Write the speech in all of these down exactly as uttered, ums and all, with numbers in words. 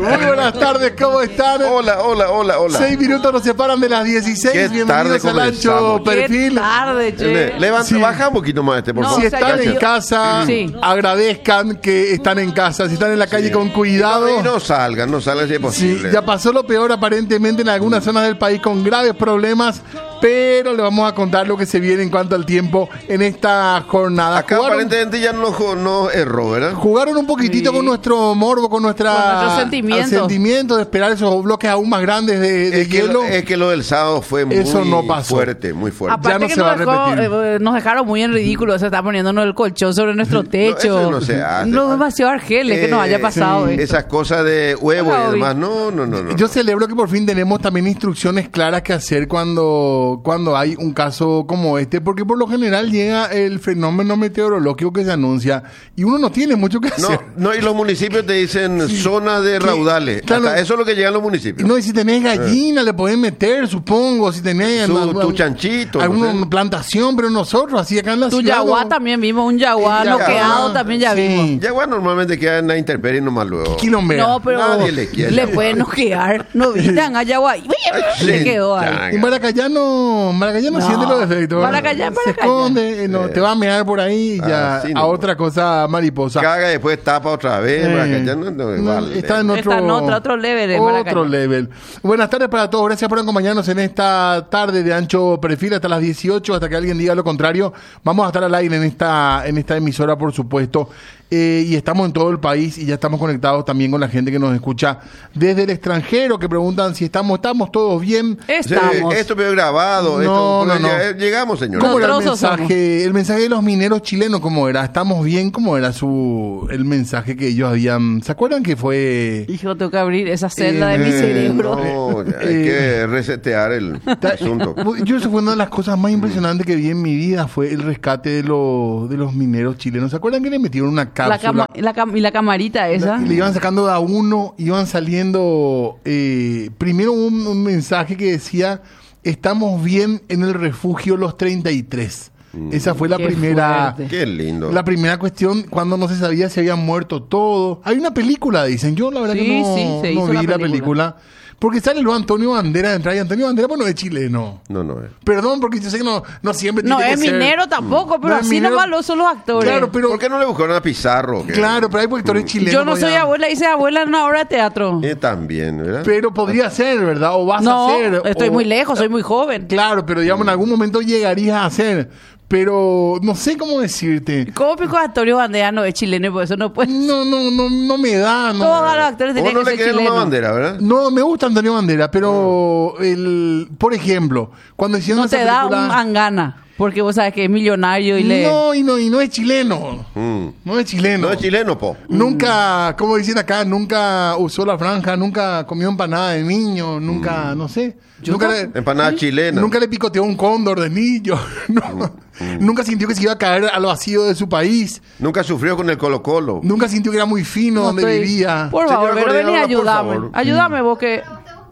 Muy buenas tardes, ¿cómo están? Hola, hola, hola, hola. Seis minutos nos separan de las dieciséis. Qué Bienvenidos tarde al Ancho comenzamos. Perfil. Qué tarde, che. Le- Levanta, Sí. baja un poquito más este, por No, favor. Si o sea, están yo- en yo- casa, Sí. agradezcan que están en casa. Si están en la calle, con cuidado. Y no salgan, no salgan si es Sí, posible. ya pasó lo peor aparentemente en algunas zonas del país con graves problemas, pero le vamos a contar lo que se viene en cuanto al tiempo en esta jornada. Acá Jugaron, aparentemente ya no, jo- no erró, ¿verdad? jugaron un poquitito Sí. con nuestro morbo, con nuestra Con nuestros sentimientos. sentimientos de esperar esos bloques aún más grandes de, de Es que, hielo. lo, es que lo del sábado fue muy Eso no pasó. fuerte, muy fuerte. Aparte no que se va a nos, dejó, repetir. eh, nos dejaron muy en ridículo. Se está poniéndonos el colchón sobre nuestro techo. eso no se hace. No, demasiado argeles que nos haya pasado. sí. esto. Esas cosas de huevo Hola, y Obi. demás, no, no, no. no. Yo celebro que por fin tenemos también instrucciones claras que hacer cuando, cuando hay un caso como este, porque por lo general llega el fenómeno meteorológico que se anuncia y uno no tiene mucho que hacer. No, no, y los municipios te dicen zona de Que- raudales. claro. Hasta eso es lo que llegan los municipios. No, y si tenés gallina, le podés meter, supongo, si tenés Su- alguna- tu chanchito, no alguna sé. plantación, pero nosotros, así acá en la Tu ciudad. yaguá no- también vimos, un yaguá El yaguá. noqueado también ya Sí. vimos. Ya bueno, normalmente queda en la intemperie nomás luego. Quilombera. No, pero Nadie le quiere le yaguá. pueden noquear. No viste a yaguá. y Le sí, quedó ahí. ya. Y Maracayano, Maracayano No, siente los defectos. Maracayá, Se Maracayá. esconde, eh, no, te va a mear por ahí y ya Ah, sí, a no. otra cosa mariposa. Caga y después tapa otra vez. Eh, Maracayá, no, no, no, vale. está en otro, Está en otro- otro level de Otro Maracayá. level. Buenas tardes para todos. Gracias por acompañarnos en esta tarde de Ancho Perfil hasta las dieciocho, hasta que alguien diga lo contrario. Vamos a estar al aire en esta, en esta emisora, por supuesto. Eh, y estamos en todo el país y ya estamos conectados también con la gente que nos escucha desde el extranjero, que preguntan si estamos, estamos todos bien. Sí, Estamos. esto veo grabado. No, esto, no, no. ya- Llegamos, señor. ¿Cómo era el Nosotros mensaje? El mensaje de los mineros chilenos, ¿cómo era? ¿Estamos bien? ¿Cómo era su el mensaje que ellos habían? ¿Se acuerdan que fue? Hijo, tengo que abrir esa celda de Eh, mi Eh, cerebro. No, ya hay Eh, que resetear el asunto. Yo eso fue una de las cosas más impresionantes que vi en mi vida, fue el rescate de los, de los mineros chilenos. ¿Se acuerdan que le metieron una La cápsula? cama- la cam- y la camarita esa. Y le iban sacando de a uno, iban saliendo. eh, primero un, un mensaje que decía: estamos bien en el refugio Los treinta y tres. Esa fue la Qué primera. fuerte. Qué lindo. La primera cuestión, cuando no se sabía si habían muerto todos. Hay una película, dicen. Yo la verdad Sí, que no, sí, se no hizo vi la la película. película. Porque sale lo Antonio Bandera de entrada. Y Antonio Bandera, bueno, es chileno. No, no es. Perdón, porque yo sé que no, no siempre No tiene es que ser- minero tampoco, pero No es así minero. nomás lo son los actores. Claro, pero, ¿Por qué no le buscaron a Pizarro? Que- claro, pero hay actores chilenos. Yo no soy todavía. abuela, hice abuela en una obra de teatro. Eh, también, ¿verdad? Pero podría ser, ¿verdad? O vas No, a ser. estoy o- muy lejos, soy muy joven. Claro, pero digamos, en algún momento llegarías a ser. Pero no sé cómo decirte. ¿Cómo pico Antonio Bandera no es chileno y por eso no puede? No, no, no, no me da. No. Todos los actores ¿Vos tenían no que le ser querés una chilenos. bandera, verdad? No, me gusta Antonio Bandera, pero el, por ejemplo, cuando hicieron No esa te da película- un angana, porque vos sabes que es millonario y le... No, y no, y no es chileno. Mm. No es chileno. No es chileno, po. Nunca, como dicen acá, nunca usó la franja, nunca comió empanada de niño, nunca, no sé. Yo Nunca no- le, Empanada chilena. nunca le picoteó un cóndor de niño. No. Nunca sintió que se iba a caer al vacío de su país. Nunca sufrió con el Colo Colo. Nunca sintió que era muy fino No donde estoy- vivía. Por Señora favor, pero vení, coordinadora, por ayúdame. favor. Ayúdame vos que...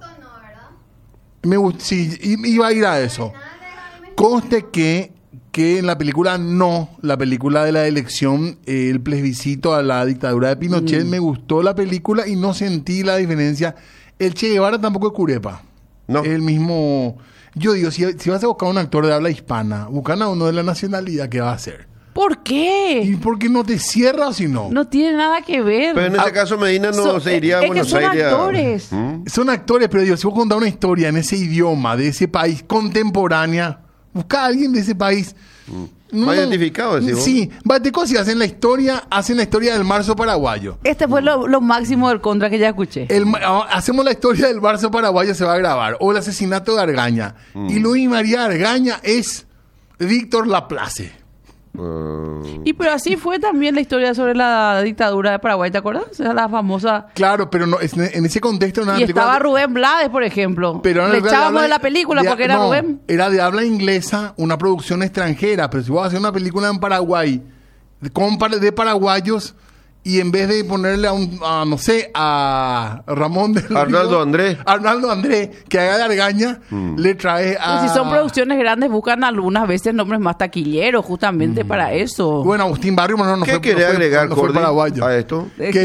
Me gust- sí, i- iba a ir a eso. Conste que, que en la película no, la película de la elección, eh, el plebiscito a la dictadura de Pinochet, Mm. me gustó la película y no sentí la diferencia. El Che Guevara tampoco es curepa. No. El mismo... Yo digo, si, si vas a buscar un actor de habla hispana, buscan a uno de la nacionalidad que va a ser. ¿Por ¿Y qué? por qué no te cierras si no? No tiene nada que ver. Pero en ese Ah, caso Medina no so- se iría a es que Buenos son Aires. a- actores. ¿Mm? Son actores, pero digo, si vos contás una historia en ese idioma, de ese país, contemporánea, busca a alguien de ese país. Más identificado, decís vos. Sí, Batecosi hacen la historia, hacen la historia del marzo paraguayo. Este fue lo, lo máximo del contra que ya escuché. El ma- ah, hacemos la historia del marzo paraguayo, se va a grabar. O el asesinato de Argaña. Mm. Y Luis María Argaña es Víctor Laplace. Uh, Y pero así fue también la historia sobre la dictadura de Paraguay, ¿te acuerdas? O sea, la famosa... Claro, pero no, es- en ese contexto... Una Y película estaba de- Rubén Blades, por ejemplo. Pero no Le era de echábamos habla- de la película de- porque era no, Rubén. Era de habla inglesa, una producción extranjera. Pero si vos haces una película en Paraguay de, con par- de paraguayos y en vez de ponerle a un, a, no sé, a Ramón del Arnaldo Río- Andrés. Arnaldo Andrés, que haga de Argaña, Mm. le trae a... Y si son producciones grandes, buscan algunas veces nombres más taquilleros justamente para eso. Bueno, Agustín Barrio, no, no ¿Qué fue, querés no fue- agregar, no fue Cordy, paraguayo. a esto? Es que- que-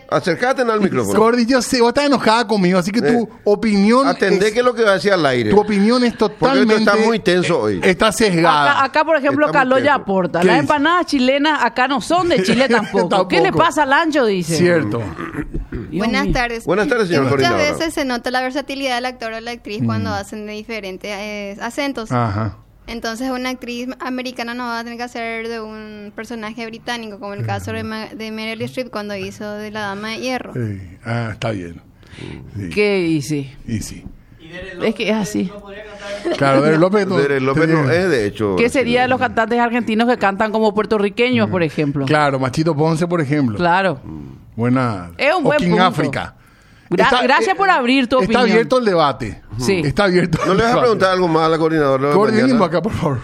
Acércate al micrófono. Cordy, yo sé, vos estás enojada conmigo, así que tu Eh, opinión Atendé es, que es lo que va a decir al aire. tu opinión es Porque totalmente... esto está muy tenso hoy. Está sesgada. Acá, acá, por ejemplo, Está muy Carlos ya tenso. aporta. ¿Qué Las dice? empanadas chilenas acá no son de Chile tampoco. ¿Qué le Tampoco. pasa al ancho? Dice. Cierto. Dios Buenas mío. tardes. Buenas tardes, señor Que muchas coordinador. veces se nota la versatilidad del actor o la actriz cuando hacen de diferentes eh, acentos. Ajá. Entonces una actriz americana no va a tener que hacer de un personaje británico, como el caso de, Ma- de Meryl Streep cuando hizo de la Dama de Hierro. Sí. Ah, está bien. Sí. ¿Qué hice? Y sí. Es que es así. Claro, Dere López no. Dere López no es, de hecho. ¿Qué sería de los cantantes argentinos que cantan como puertorriqueños, por ejemplo? Claro, Machito Ponce, por ejemplo. Claro. Buena. Es un O buen King punto. África. Gra- gracias por abrir tu Está opinión. abierto el debate. Sí. Está abierto. ¿No el le vas a debate. preguntar algo más a la coordinadora de Cordy, mañana? ven para acá, por favor.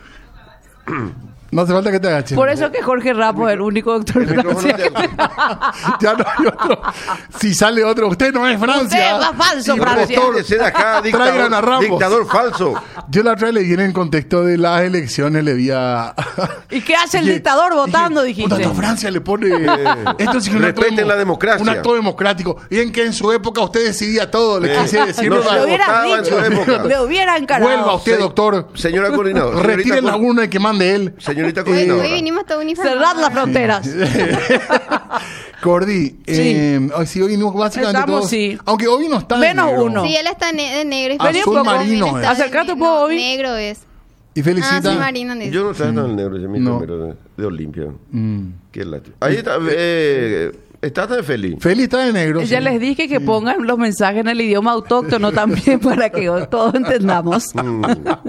No hace falta que te agaches. Por eso que Jorge Ramos es el único doctor El de micrófono Francia. te- Ya no hay otro. Si sale otro, usted no es Francia. Usted es más falso, Y Francia. doctor, Ese de acá, traigan a dictador, Ramos. dictador falso. Yo la otra vez le di en el contexto de las elecciones, le di a... ¿Y qué hace el Dije- dictador votando, dije, dijiste? puta, a Francia le pone... Esto sí que un acto Respeten demo- la democracia. Un acto democrático. Y en que en su época usted decidía todo. Le Eh, quise decir... no ¿verdad? se Le hubiera votaba en dicho, su época. le hubiera encarado. Vuelva usted, Se- doctor. Señora coordinadora. Retire señorita la cor- urna y que mande él. Señorita Hoy, coordinadora. hoy vinimos todos uniformados. Cerrad las fronteras. Cordy, eh, hoy sí, hoy vinimos básicamente Estamos, todos. sí. Aunque hoy no está de Menos negro. uno. Sí, él está ne- de negro. y Azul Felipe también marino, está eh. de Acércate un ne- poco, no, Obi. negro es. Y Ah, felicita. sí, marino dice. Yo no traigo tan negro, ese es mi No. número de, de Olimpia. Mm. Qué lástima. Ahí está, eh, está tan feliz. Feli está de negro. Ya sí. les dije que pongan los mensajes en el idioma autóctono también para que todos entendamos. Mm.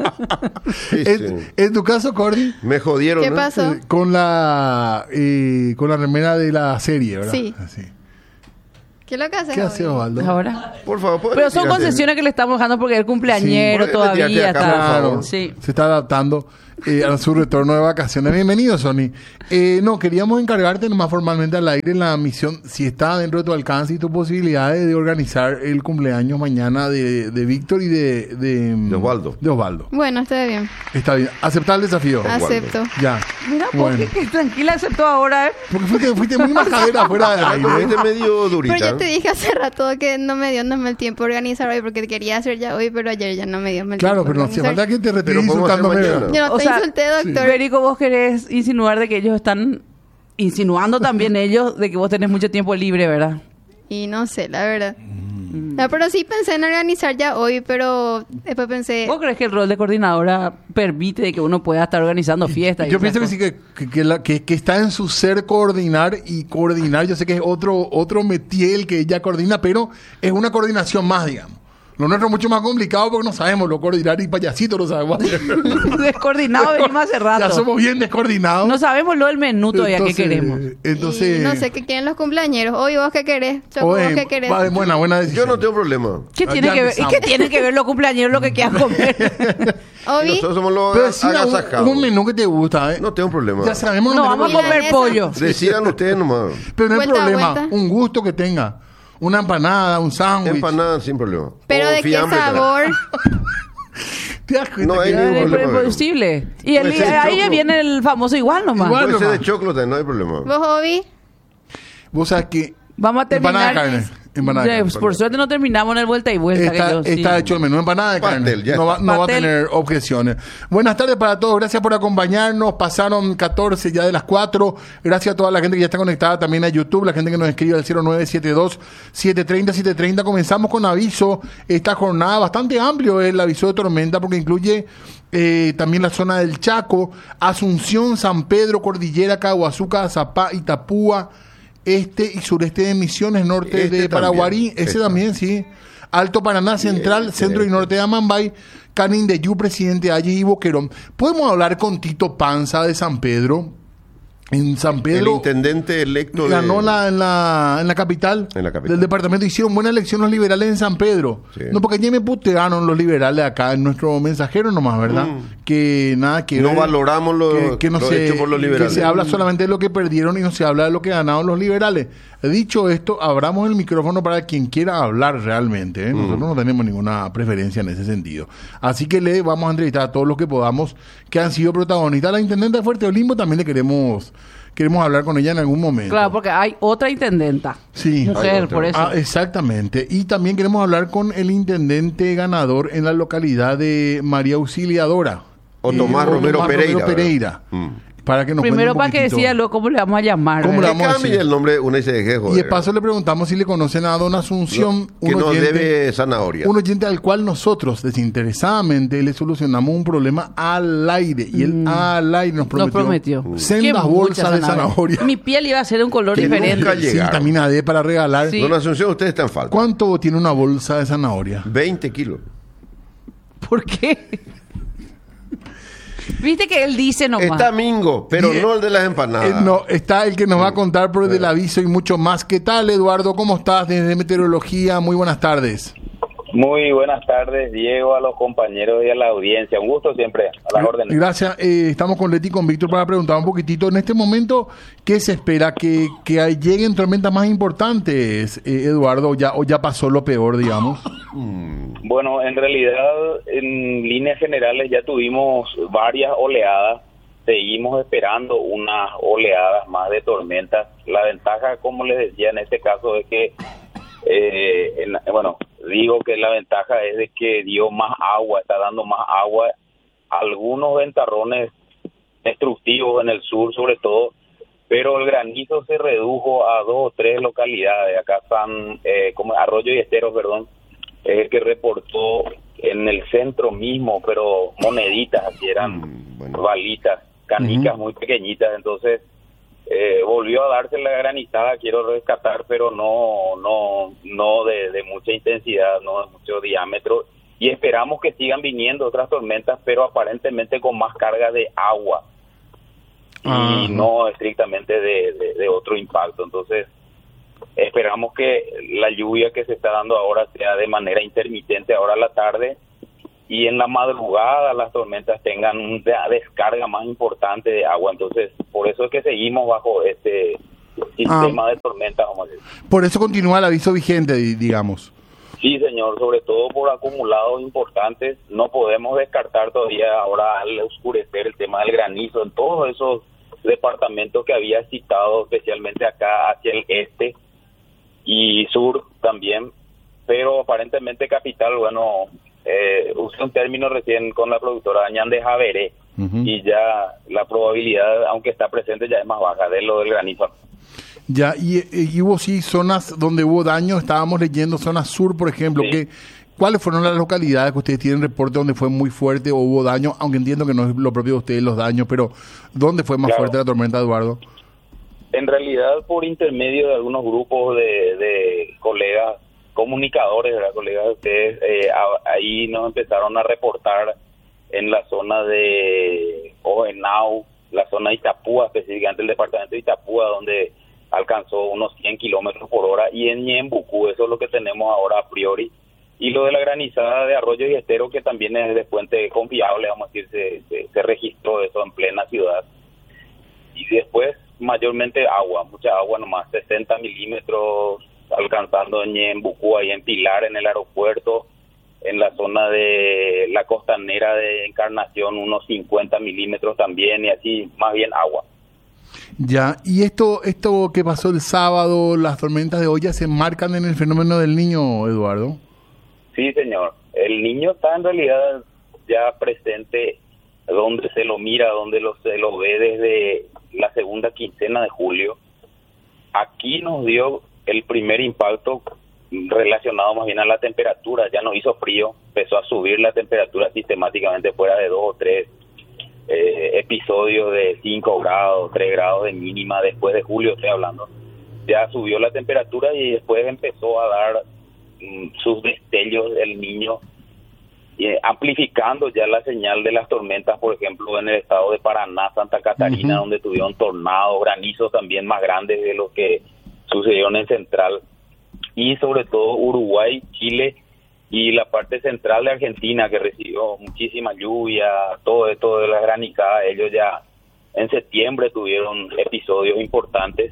Sí, sí. En, en tu caso, Cordy, Me jodieron, ¿Qué ¿no? pasó? eh, con la eh, con la remera de la serie, ¿verdad? Sí. Así. ¿Qué es lo que hace ¿Qué hoy? hace Osvaldo? Ahora. Por favor, ¿puedes Pero son retirarte? concesiones que le estamos dejando porque es cumpleañero Sí, todavía. retírate acá, está. por Claro, favor. Sí. se está adaptando eh, a su retorno de vacaciones. Bienvenido, Sony. Eh, no, queríamos encargarte más formalmente al aire en la misión, si está dentro de tu alcance y tus posibilidades de organizar el cumpleaños mañana de, de Víctor y de, de, De Osvaldo. De Osvaldo. Bueno, está bien. Está bien. ¿Aceptar el desafío? Osvaldo. Acepto. Ya. Mira, Bueno. porque que tranquila aceptó ahora, ¿eh? Porque fuiste, fuiste muy majadera fuera del Ah, como aire. viste medio durita. Pero yo te dije hace rato que no me dio no me el tiempo de organizar hoy porque quería hacer ya hoy, pero ayer ya no me dio el Claro, tiempo. pero no de hace organizar. falta que te Pero retires podemos hacer insultándome. mañana. Yo no O te sea, insulté, doctor. Federico, vos querés insinuar de que ellos están insinuando también ellos de que vos tenés mucho tiempo libre, ¿verdad? Y no sé, la verdad. No, pero sí pensé en organizar ya hoy, pero después pensé... ¿Vos crees que el rol de coordinadora permite de que uno pueda estar organizando fiestas? y Yo esas pienso que cosas? sí, que, que, que la- que- que está en su ser coordinar y coordinar. Yo sé que es otro, otro métier el que ella coordina, pero es una coordinación más, digamos. Lo nuestro es mucho más complicado porque no sabemos lo coordinar y payasito lo sabemos hacer. Descoordinado venimos hace rato. Ya somos bien descoordinados. No sabemos lo del menú todavía que Entonces, queremos. Entonces, y no sé qué quieren los cumpleañeros. Hoy vos qué querés. Choco, oye, vos qué querés. va- buena, buena decisión. Yo no tengo problema. ¿Qué Ah, tiene ya que ver? ¿Y empezamos. qué tiene que ver los cumpleaños lo que quieran comer? Y Obi, nosotros somos los Pero sí, un, agasajados. un menú que te gusta, ¿eh? No tengo problema. Ya sabemos No, los vamos a menús. comer Milanesa. pollo. Decidan ustedes nomás. Pero no hay Vuelta, problema. vuelta. Un gusto que tenga. Una empanada, un sándwich. Empanada sin problema. pero O ¿de qué fiambre, sabor? ¿Te das cuenta No hay que- ningún Es problema. imposible. Y el, Puede ser ahí ya choclo. viene el famoso igual nomás. Igual. Puede ser nomás. de chocolate, no hay problema. ¿Vos, Obi? Vos sabés que... Vamos a Empanada terminar. de carne. Empanada de Ya, carne. pues, por suerte no terminamos en el vuelta y vuelta. Está, que yo, sí. está hecho el menú empanada de carne. Pastel, ya no va, está. no va a Pastel. tener objeciones. Buenas tardes para todos. Gracias por acompañarnos. Pasaron catorce ya de las cuatro. Gracias a toda la gente que ya está conectada también a YouTube. La gente que nos escribe al cero nueve siete dos, siete tres cero, siete tres cero. Comenzamos con aviso. Esta jornada bastante amplio es el aviso de tormenta porque incluye eh, también la zona del Chaco, Asunción, San Pedro, Cordillera, Caguazuca, Azapá, Itapúa, este y sureste de Misiones, norte Este de Paraguarí. también. Ese Esta. también, sí. Alto Paraná, Central, Este, Centro y este. Norte de Amambay, Canindeyú, Presidente Ayes y Boquerón. ¿Podemos hablar con Tito Panza de San Pedro? En San El Pedro intendente electo de... ganó la, en, la, en la capital En la capital. del departamento. Hicieron buena elección los liberales en San Pedro. Sí. No, porque ya me putearon los liberales acá en nuestro mensajero nomás, ¿verdad? Que nada que No ver. valoramos lo- que, que no lo se, hecho por los liberales. Que se habla solamente de lo que perdieron y no se habla de lo que ganaron los liberales. Dicho esto, abramos el micrófono para quien quiera hablar realmente. ¿eh? Nosotros no tenemos ninguna preferencia en ese sentido. Así que le vamos a entrevistar a todos los que podamos que han sido protagonistas. A la intendente de Fuerte Olimpo también le queremos queremos hablar con ella en algún momento. Claro, porque hay otra intendenta. Sí. Mujer, por eso. Ah, exactamente. Y también queremos hablar con el intendente ganador en la localidad de María Auxiliadora. O Tomás Eh, Romero Tomás Pereira, Romero Pereira. Mm. Para que nos Primero, cuente un para que poquitito. decía luego cómo le vamos a llamar. ¿Cómo le ¿verdad? Que vamos a cambie decir? el nombre una S D G, Y joder. de paso le preguntamos si le conocen a don Asunción, que un nos oyente, debe zanahoria. un oyente al cual nosotros desinteresadamente le solucionamos un problema al aire. Y él al aire nos prometió, prometió. Qué sendas mucha bolsas de zanahoria. Mi piel iba a ser de un color Que diferente. nunca Sí, llegaron. vitamina D para regalar. Sí. Don Asunción, usted está en falta. ¿Cuánto tiene una bolsa de zanahoria? veinte kilos. ¿Por qué? Viste que él dice nomás. Está Mingo, pero Die- no el de las empanadas. Eh, no, está el que nos va a contar por el del aviso y mucho más. ¿Qué tal, Eduardo? ¿Cómo estás desde Meteorología? Muy buenas tardes. Muy buenas tardes, Diego, a los compañeros y a la audiencia. Un gusto siempre, a las órdenes. Gracias. Eh, estamos con Leti y con Víctor para preguntar un poquitito. En este momento, ¿qué se espera? ¿Que, que lleguen tormentas más importantes, eh, Eduardo? ¿O ya, ¿O ya pasó lo peor, digamos? Bueno, en realidad, en líneas generales ya tuvimos varias oleadas. Seguimos esperando unas oleadas más de tormentas. La ventaja, como les decía, en este caso es que, eh, en- bueno, digo que la ventaja es de que dio más agua, está dando más agua. Algunos ventarrones destructivos en el sur, sobre todo, pero el granizo se redujo a dos o tres localidades. Acá están, eh, como Arroyo y Esteros, perdón, es el que reportó en el centro mismo, pero moneditas, así eran Mm, bueno. balitas, canicas Ujú. muy pequeñitas. Entonces eh, volvió a darse la granizada, quiero rescatar, pero no no no de, de mucha intensidad, no de mucho diámetro, y esperamos que sigan viniendo otras tormentas, pero aparentemente con más carga de agua y Ajá. no estrictamente de, de, de otro impacto. Entonces esperamos que la lluvia que se está dando ahora sea de manera intermitente ahora a la tarde, y en la madrugada las tormentas tengan una descarga más importante de agua. Entonces, por eso es que seguimos bajo este sistema de tormentas, vamos a decir. Por eso continúa el aviso vigente, di- digamos. Sí, señor, sobre todo por acumulados importantes. No podemos descartar todavía ahora al oscurecer el tema del granizo en todos esos departamentos que había citado, especialmente acá hacia el este y sur también, pero aparentemente capital, bueno, eh, usé un término recién con la productora Ñande Javeré, Ujú. y ya la probabilidad, aunque está presente, ya es más baja de lo del granizo. Ya, y, y hubo sí zonas donde hubo daño. Estábamos leyendo zona sur, por ejemplo. Sí. Que, ¿cuáles fueron las localidades que ustedes tienen reporte donde fue muy fuerte o hubo daño? Aunque entiendo que no es lo propio de ustedes los daños, pero ¿dónde fue más Claro. fuerte la tormenta, Eduardo? En realidad, por intermedio de algunos grupos de, de colegas comunicadores, ¿verdad? Colegas de ustedes, eh, a- ahí nos empezaron a reportar en la zona de Ojenau, la zona de Itapúa, específicamente el departamento de Itapúa, donde alcanzó unos cien kilómetros por hora, y en Ñembucú, eso es lo que tenemos ahora a priori. Y lo de la granizada de Arroyo y Estero, que también es de fuente confiable, vamos a decir, se, se, se registró eso en plena ciudad. Y después, mayormente agua, mucha agua nomás, sesenta milímetros, alcanzando en Ñembucú, ahí en Pilar, en el aeropuerto, en la zona de la costanera de Encarnación, unos cincuenta milímetros también, y así, más bien agua. Ya, y esto, esto que pasó el sábado, las tormentas de olla, ¿se marcan en el fenómeno del niño, Eduardo? Sí, señor. El niño está en realidad ya presente donde se lo mira, donde lo, se lo ve desde la segunda quincena de julio. Aquí nos dio el primer impacto relacionado más bien a la temperatura. Ya nos hizo frío, empezó a subir la temperatura sistemáticamente fuera de dos o tres eh, episodios de cinco grados, tres grados de mínima después de julio, estoy hablando. Ya subió la temperatura y después empezó a dar mm, sus destellos el niño, eh, amplificando ya la señal de las tormentas, por ejemplo, en el estado de Paraná, Santa Catarina, Ujú. donde tuvieron tornados, granizos también más grandes de los que sucedieron en Central, y sobre todo Uruguay, Chile y la parte central de Argentina, que recibió muchísima lluvia, todo esto de las granizadas. Ellos ya en septiembre tuvieron episodios importantes,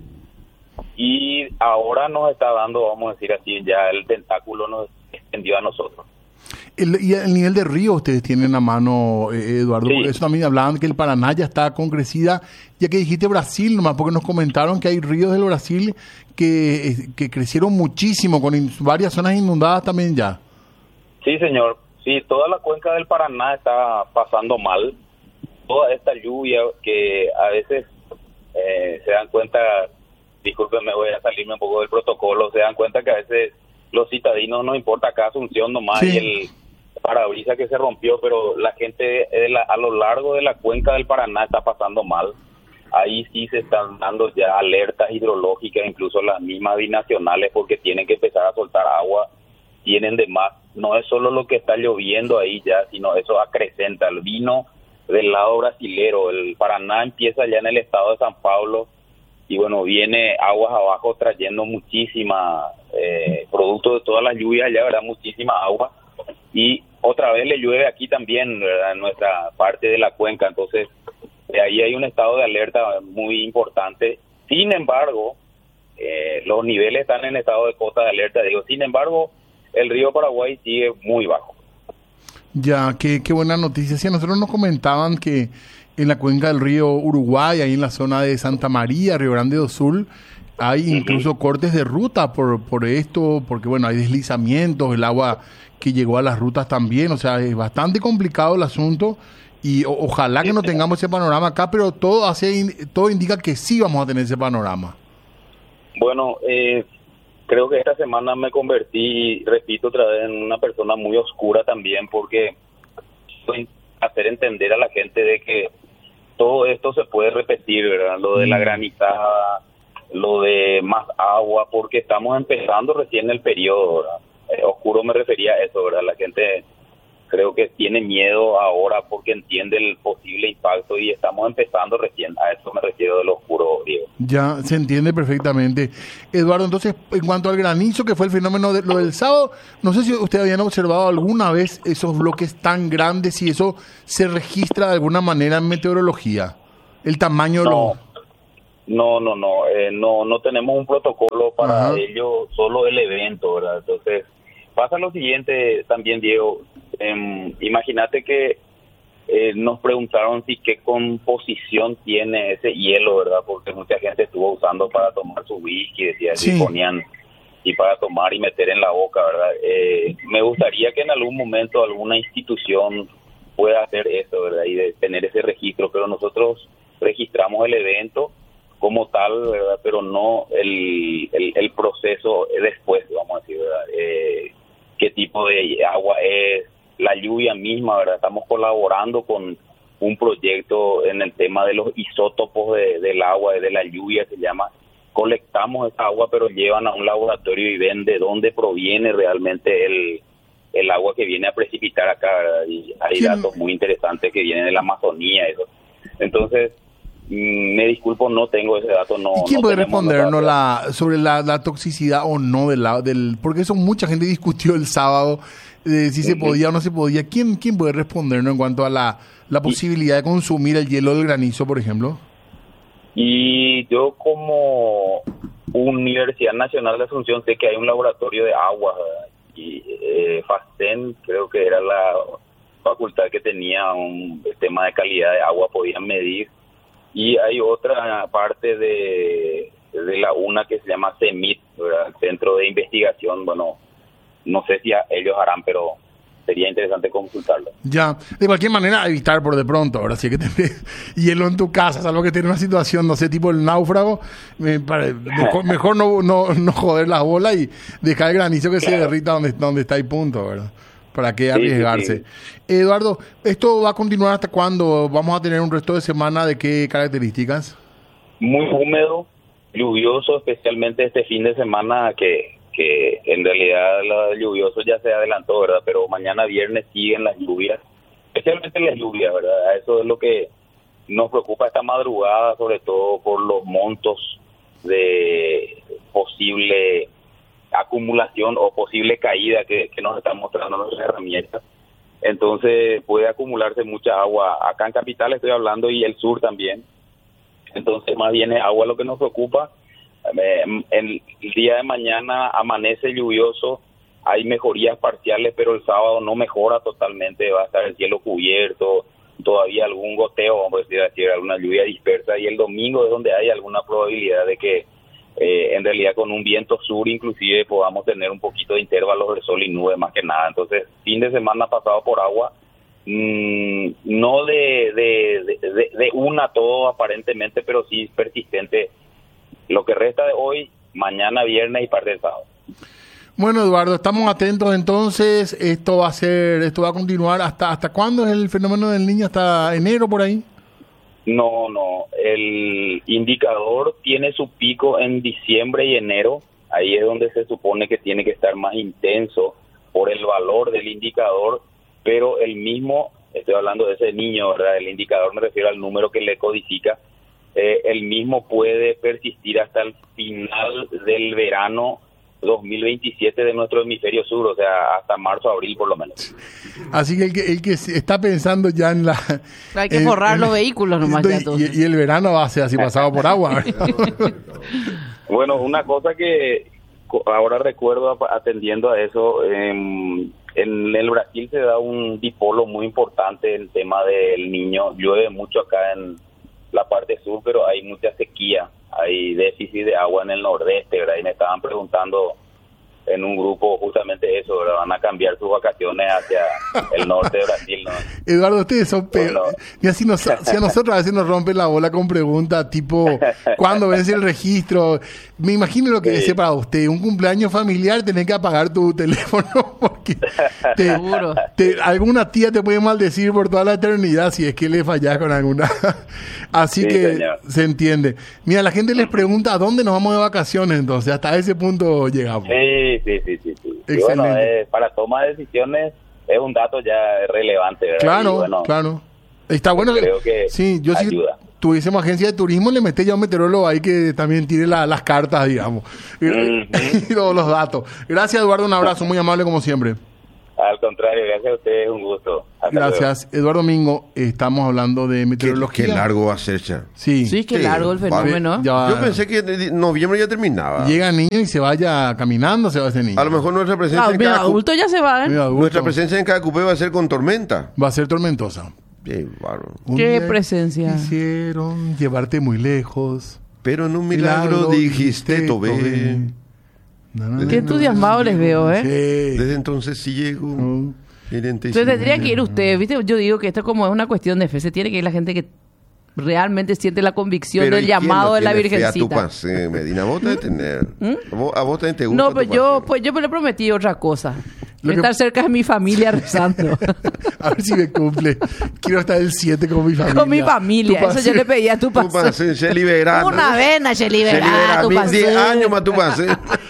y ahora nos está dando, vamos a decir así, ya el tentáculo nos extendió a nosotros. El, y el nivel de río ustedes tienen a mano, eh, Eduardo, Sí. porque eso también hablaban que el Paraná ya está con crecida, ya que dijiste Brasil nomás, porque nos comentaron que hay ríos del Brasil que, eh, que crecieron muchísimo, con in- varias zonas inundadas también ya. Sí, señor. Sí, toda la cuenca del Paraná está pasando mal. Toda esta lluvia que a veces eh, se dan cuenta, discúlpenme, voy a salirme un poco del protocolo, se dan cuenta que a veces los citadinos no importa acá Asunción nomás Sí. y el parabrisas que se rompió, pero la gente de la- a lo largo de la cuenca del Paraná está pasando mal. Ahí sí se están dando ya alertas hidrológicas, incluso las mismas binacionales, porque tienen que empezar a soltar agua, tienen de más. No es solo lo que está lloviendo ahí ya, sino eso acrecenta. El vino del lado brasilero, el Paraná empieza ya en el estado de San Pablo, y bueno, viene aguas abajo trayendo muchísima, eh, producto de todas las lluvias allá, ¿verdad? Muchísima agua. Y otra vez le llueve aquí también, ¿verdad? En nuestra parte de la cuenca. Entonces, de ahí hay un estado de alerta muy importante. Sin embargo, eh, los niveles están en estado de cota de alerta. Digo, sin embargo, el río Paraguay sigue muy bajo. Ya, qué, qué buena noticia. Sí, a nosotros nos comentaban que en la cuenca del río Uruguay, ahí en la zona de Santa María, Río Grande do Sul, hay incluso cortes de ruta por, por esto, porque bueno, hay deslizamientos, el agua que llegó a las rutas también, o sea, es bastante complicado el asunto y o- ojalá que no tengamos ese panorama acá, pero todo hace, todo indica que sí vamos a tener ese panorama. Bueno, eh, creo que esta semana me convertí, repito otra vez, en una persona muy oscura también, porque quiero hacer entender a la gente de que todo esto se puede repetir, ¿verdad? Lo de la Mm. granizada, lo de más agua, porque estamos empezando recién el periodo, ¿verdad? Eh, oscuro me refería a eso, ¿verdad? La gente creo que tiene miedo ahora porque entiende el posible impacto y estamos empezando recién. A eso me refiero de lo oscuro, Diego. Ya se entiende perfectamente. Eduardo, entonces, en cuanto al granizo, que fue el fenómeno de lo del sábado, no sé si ustedes habían observado alguna vez esos bloques tan grandes, si eso se registra de alguna manera en meteorología, el tamaño de No, los... no, no, no, eh, no, no tenemos un protocolo para Ajá. ello, solo el evento, ¿verdad? Entonces, pasa lo siguiente también, Diego. Eh, imagínate que eh, nos preguntaron si qué composición tiene ese hielo, ¿verdad? Porque mucha gente estuvo usando para tomar su whisky, decía, Sí. si ponían y para tomar y meter en la boca, ¿verdad? Eh, me gustaría que en algún momento alguna institución pueda hacer eso, ¿verdad? Y de tener ese registro, pero nosotros registramos el evento como tal, ¿verdad? Pero no el, el, el proceso después, vamos a decir, ¿verdad? Eh, qué tipo de agua es, la lluvia misma, ¿verdad? Estamos colaborando con un proyecto en el tema de los isótopos de, del agua, de la lluvia se llama. Colectamos esa agua, pero llevan a un laboratorio y ven de dónde proviene realmente el, el agua que viene a precipitar acá, ¿verdad? Y hay ¿Quién? datos muy interesantes que vienen de la Amazonía, eso. Entonces, mm, me disculpo, no tengo ese dato, no. ¿Y quién no puede tenemos respondernos datos. la, sobre la, la toxicidad o no del, la- del... Porque eso mucha gente discutió el sábado, de si se Ujú. podía o no se podía. ¿Quién, quién puede respondernos en cuanto a la, la posibilidad de consumir el hielo del granizo, por ejemplo? Y yo como Universidad Nacional de Asunción sé que hay un laboratorio de agua, ¿verdad? Y eh, FASTEN creo que era la facultad que tenía un tema de calidad de agua, podían medir. Y hay otra parte de, de la UNA que se llama CEMIT, ¿verdad? Centro de Investigación. Bueno, no sé si a- ellos harán, pero sería interesante consultarlo. Ya, de cualquier manera, evitar por de pronto, ahora sí que te hielo en tu casa, salvo que tiene una situación, no sé, tipo el náufrago, me pare- mejor, mejor no, no, no joder la bola y dejar el granizo que se Claro. derrita donde, donde está y punto, ¿verdad? ¿Para qué Sí, arriesgarse? sí, Eduardo, ¿esto va a continuar hasta cuándo? ¿Vamos a tener un resto de semana de qué características? Muy húmedo, lluvioso, especialmente este fin de semana que, que en realidad lo lluvioso ya se adelantó, ¿verdad? Pero mañana viernes siguen las lluvias, especialmente las lluvias, ¿verdad? Eso es lo que nos preocupa esta madrugada, sobre todo por los montos de posible acumulación o posible caída que, que nos están mostrando nuestras herramientas. Entonces puede acumularse mucha agua. Acá en Capital estoy hablando y el sur también. Entonces más bien es agua lo que nos preocupa. Eh, el día de mañana amanece lluvioso hay mejorías parciales, pero el sábado no mejora totalmente, va a estar el cielo cubierto, todavía algún goteo, vamos a decir así, alguna lluvia dispersa, y el domingo es donde hay alguna probabilidad de que eh, en realidad con un viento sur inclusive podamos tener un poquito de intervalos de sol y nube más que nada. Entonces, fin de semana pasado por agua, mmm, no de, de, de, de, de una todo aparentemente, pero sí persistente lo que resta de hoy, mañana viernes y parte del sábado. Bueno, Eduardo, estamos atentos entonces. Esto va a ser, esto va a continuar hasta hasta cuándo es el fenómeno del niño, hasta enero por ahí. No, no. El indicador tiene su pico en diciembre y enero. Ahí es donde se supone que tiene que estar más intenso por el valor del indicador, pero el mismo, estoy hablando de ese niño, ¿verdad? El indicador me refiero al número que le codifica. Eh, el mismo puede persistir hasta el final del verano dos mil veintisiete de nuestro hemisferio sur, o sea, hasta marzo, abril por lo menos. Así que el que, el que está pensando ya en la... Hay que en, forrar en, los vehículos nomás. Y, Ya todo. y, y el verano va a ser así pasado por agua. Bueno, una cosa que ahora recuerdo atendiendo a eso, en, en el Brasil se da un dipolo muy importante el tema del niño. Llueve mucho acá en la parte sur, pero hay mucha sequía. Hay déficit de agua en el nordeste, ¿verdad? Y me estaban preguntando en un grupo justamente eso, ¿verdad? Van a cambiar sus vacaciones hacia el norte de Brasil, ¿no? Eduardo, ustedes son peores. Bueno. Y así nos, si a nosotros a veces nos rompen la bola con preguntas tipo, ¿cuándo vence el registro? Me imagino lo que sí. Dice para usted, un cumpleaños familiar, tenés que apagar tu teléfono porque te, te, alguna tía te puede maldecir por toda la eternidad si es que le fallás con alguna. Así sí, que señor. Se entiende. Mira, la gente les pregunta, ¿a dónde nos vamos de vacaciones entonces? Hasta ese punto llegamos. Sí, sí, sí, sí. sí. Y bueno, eh, para toma de decisiones es un dato ya relevante, ¿verdad? Claro, bueno, claro. Está bueno. Creo que sí, yo ayuda. Si tuviésemos agencia de turismo, le meté ya un meteorólogo ahí que también tire la, las cartas, digamos. Mm-hmm. Y todos los datos. Gracias, Eduardo. Un abrazo muy amable como siempre. Al contrario, gracias a ustedes, un gusto. Hasta gracias. Luego. Eduardo Mingo, estamos hablando de meteorología. Qué, qué largo va a ser ya. Sí, sí qué sí, largo el fenómeno. Ya, yo pensé que en noviembre ya terminaba. Llega el niño y se vaya caminando, se va ese niño. A lo mejor nuestra presencia ah, en cada cada adulto ya se va, ¿eh? Nuestra presencia en cada cupé va a ser con tormenta. Va a ser tormentosa. Qué bárbaro. Qué presencia. Quisieron llevarte muy lejos. Pero en un milagro, milagro dijiste, Tobé. No, no, Qué entusiasmado no, les veo, ¿eh? Sí. Desde entonces sí llego. No. Entonces tendría que ir usted, ¿viste? Yo digo que esto como es una cuestión de fe, se tiene que ir la gente que realmente siente la convicción pero del llamado no de la Virgencita. A tu pase, Medina, vos tenés que tener. ¿Mm? A vos, a vos también te gusta. No, pues yo, pues yo me le prometí otra cosa. Lo estar que... cerca de mi familia rezando. A ver si me cumple. Quiero estar el siete con mi familia. Con mi familia. Eso yo le pedí a tu pastor. Tu pasé, se libera. Una vena, se libera. Tu pasé. diez años más tu pasé.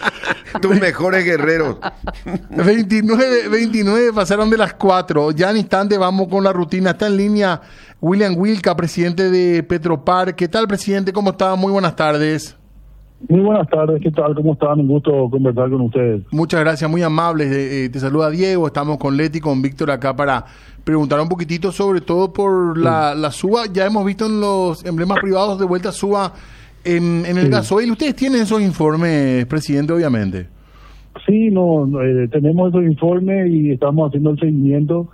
Tus mejores guerreros. veintinueve, veintinueve pasaron de las cuatro. Ya en instante vamos con la rutina. Está en línea William Wilca, presidente de Petropar. ¿Qué tal, presidente? ¿Cómo está? Muy buenas tardes. Muy buenas tardes, ¿qué tal? ¿Cómo están? Un gusto conversar con ustedes. Muchas gracias, muy amables. Eh, te saluda Diego, estamos con Leti, con Víctor acá para preguntar un poquitito sobre todo por la, la suba. Ya hemos visto en los emblemas privados de vuelta suba en, en el sí. gasoil. ¿Ustedes tienen esos informes, presidente, obviamente? Sí, no, eh, tenemos esos informes y estamos haciendo el seguimiento.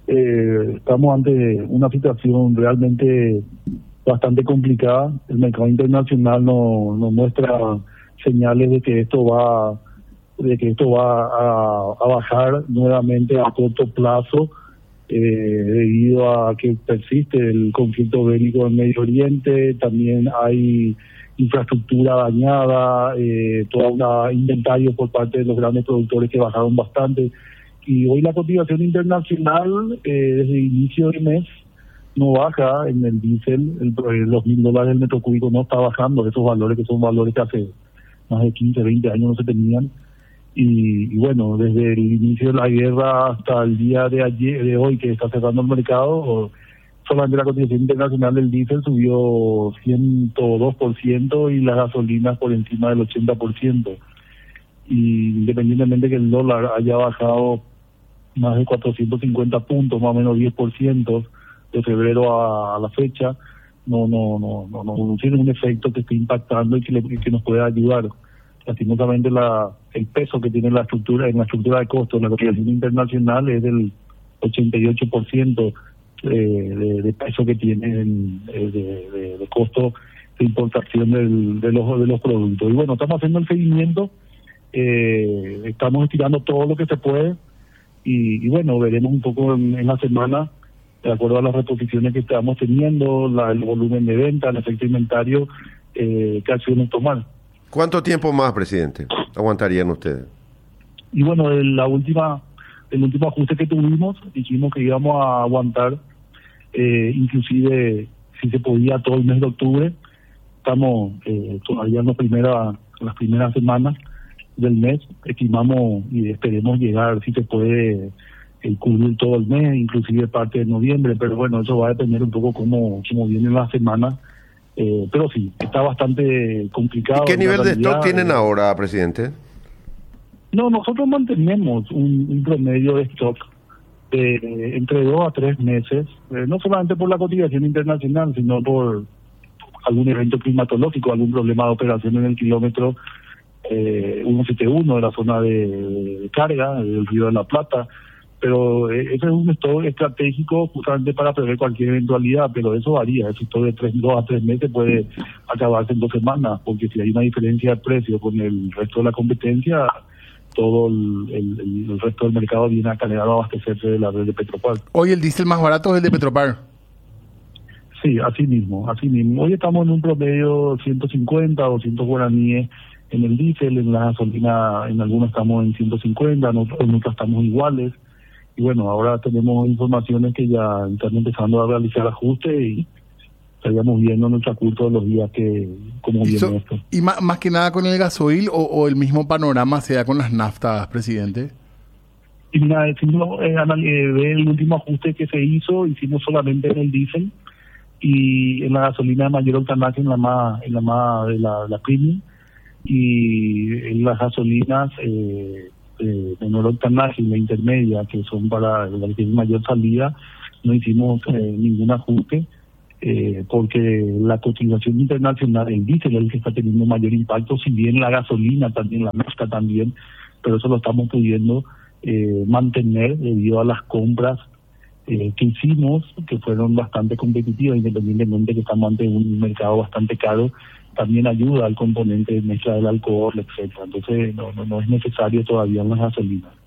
Eh, estamos ante una situación realmente bastante complicada. El mercado internacional nos no muestra señales de que esto va de que esto va a, a bajar nuevamente a corto plazo eh, debido a que persiste el conflicto bélico en Medio Oriente. También hay infraestructura dañada, eh, todo un inventario por parte de los grandes productores que bajaron bastante, y hoy la cotización internacional eh, desde el inicio del mes no baja en el diésel, el, los mil dólares del metro cúbico no está bajando, esos valores que son valores que hace más de quince, veinte años no se tenían. Y, y bueno, desde el inicio de la guerra hasta el día de ayer, de hoy que está cerrando el mercado, solamente la cotización internacional del diésel subió ciento dos por ciento y las gasolinas por encima del ochenta por ciento. Y independientemente que el dólar haya bajado más de cuatrocientos cincuenta puntos, más o menos diez por ciento, de febrero a, a la fecha, no no no no no, no tiene un efecto que esté impactando y que, le, que nos pueda ayudar. lastimosamente la el peso que tiene la estructura en la estructura de costos la cotización internacional es del ochenta y ocho por ciento eh, de, de peso que tiene en, eh, de, de, de costo de importación del, de los de los productos. Y bueno, estamos haciendo el seguimiento, eh, estamos estirando todo lo que se puede y, y bueno, veremos un poco en, en la semana, de acuerdo a las reposiciones que estamos teniendo, la, el volumen de venta, el efecto inventario, eh, qué acciones tomar. ¿Cuánto tiempo más, presidente, aguantarían ustedes? Y bueno, el, la última, el último ajuste que tuvimos, dijimos que íbamos a aguantar, eh, inclusive si se podía todo el mes de octubre. Estamos eh, todavía en, la primera, en las primeras semanas del mes, estimamos y esperemos llegar, si se puede, eh, cubrir todo el mes, inclusive parte de noviembre, pero bueno, eso va a depender un poco cómo, cómo vienen las semanas. Eh, pero sí, está bastante complicado. ¿Y qué nivel de stock tienen eh, ahora, presidente? No, nosotros mantenemos un, un promedio de stock de eh, entre dos a tres meses, eh, no solamente por la cotización internacional, sino por algún evento climatológico, algún problema de operación en el kilómetro eh, ciento setenta y uno de la zona de, de carga, del Río de la Plata. Pero eh, ese es un stock estratégico justamente para prever cualquier eventualidad, pero eso varía. Ese stock de tres, dos a tres meses puede acabarse en dos semanas, porque si hay una diferencia de precio con el resto de la competencia, todo el, el, el resto del mercado viene a calidad a abastecerse de la red de Petropar. Hoy el diésel más barato es el de Petropar. Sí, así mismo, así mismo. Hoy estamos en un promedio ciento cincuenta, doscientos guaraníes en el diésel, en la gasolina, en algunos estamos en ciento cincuenta, en otros, en otros estamos iguales. Y bueno, ahora tenemos informaciones que ya están empezando a realizar ajustes y estaríamos viendo nuestra curva todos los días que cómo Y, viene so- esto. y ma- más que nada con el gasoil o, o el mismo panorama se da con las naftas, presidente. Y mira, decimos, eh, anal- eh, ve el último ajuste que se hizo, hicimos solamente en el diésel y en la gasolina de mayor octanaje, en la más, en la más de la, la premium, y en las gasolinas eh, eh, menor octanaje y la intermedia, que son para la que tiene mayor salida, no hicimos eh, ningún ajuste, eh, porque la cotización internacional, el diésel es el que está teniendo mayor impacto, si bien la gasolina también, la nafta también, pero eso lo estamos pudiendo eh, mantener debido a las compras eh, que hicimos, que fueron bastante competitivas, independientemente que estamos ante un mercado bastante caro. También ayuda al componente de mezcla del alcohol, etcétera. Entonces no, no, no es necesario todavía en las gasolinas.